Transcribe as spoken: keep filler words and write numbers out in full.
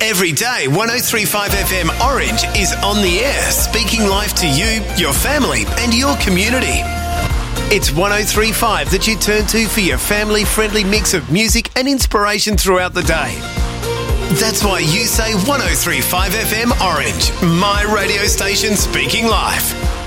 Every day, one oh three point five F M Orange is on the air, speaking life to you, your family and your community. It's one oh three point five that you turn to for your family-friendly mix of music and inspiration throughout the day. That's why you say one oh three point five F M Orange, my radio station speaking life.